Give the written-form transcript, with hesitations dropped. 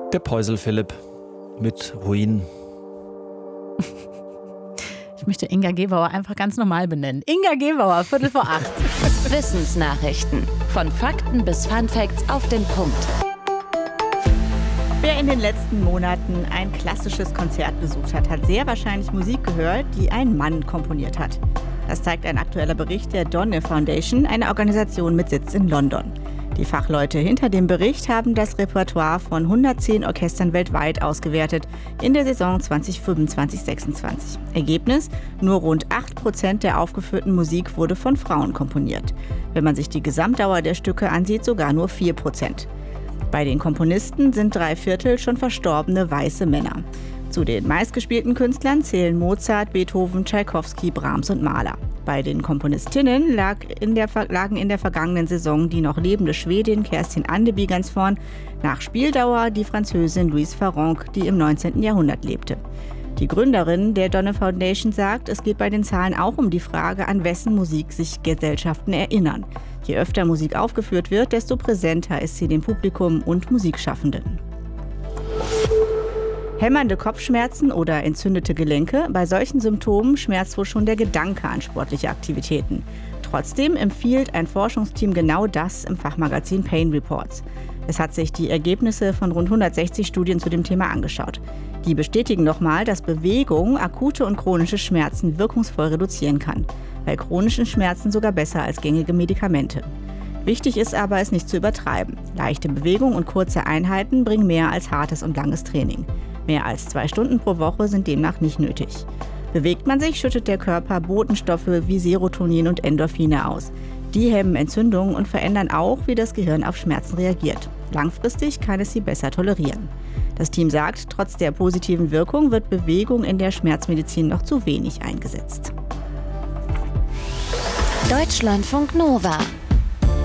Der Päusel Philipp mit Ruin. Ich möchte Inga Gebauer einfach ganz normal benennen. Inga Gebauer, 7:45. Wissensnachrichten. Von Fakten bis Funfacts auf den Punkt. Wer in den letzten Monaten ein klassisches Konzert besucht hat, hat sehr wahrscheinlich Musik gehört, die ein Mann komponiert hat. Das zeigt ein aktueller Bericht der Donne Foundation, einer Organisation mit Sitz in London. Die Fachleute hinter dem Bericht haben das Repertoire von 110 Orchestern weltweit ausgewertet in der Saison 2025/26. Ergebnis: Nur rund 8% der aufgeführten Musik wurde von Frauen komponiert. Wenn man sich die Gesamtdauer der Stücke ansieht, sogar nur 4%. Bei den Komponisten sind 3/4 schon verstorbene weiße Männer. Zu den meistgespielten Künstlern zählen Mozart, Beethoven, Tschaikowski, Brahms und Mahler. Bei den Komponistinnen lagen in der vergangenen Saison die noch lebende Schwedin Kerstin Andeby ganz vorn, nach Spieldauer die Französin Louise Farrenc, die im 19. Jahrhundert lebte. Die Gründerin der Donne Foundation sagt, es geht bei den Zahlen auch um die Frage, an wessen Musik sich Gesellschaften erinnern. Je öfter Musik aufgeführt wird, desto präsenter ist sie dem Publikum und Musikschaffenden. Hämmernde Kopfschmerzen oder entzündete Gelenke? Bei solchen Symptomen schmerzt wohl schon der Gedanke an sportliche Aktivitäten. Trotzdem empfiehlt ein Forschungsteam genau das im Fachmagazin Pain Reports. Es hat sich die Ergebnisse von rund 160 Studien zu dem Thema angeschaut. Die bestätigen nochmal, dass Bewegung akute und chronische Schmerzen wirkungsvoll reduzieren kann. Bei chronischen Schmerzen sogar besser als gängige Medikamente. Wichtig ist aber, es nicht zu übertreiben. Leichte Bewegung und kurze Einheiten bringen mehr als hartes und langes Training. Mehr als 2 Stunden pro Woche sind demnach nicht nötig. Bewegt man sich, schüttet der Körper Botenstoffe wie Serotonin und Endorphine aus. Die hemmen Entzündungen und verändern auch, wie das Gehirn auf Schmerzen reagiert. Langfristig kann es sie besser tolerieren. Das Team sagt, trotz der positiven Wirkung wird Bewegung in der Schmerzmedizin noch zu wenig eingesetzt. Deutschlandfunk Nova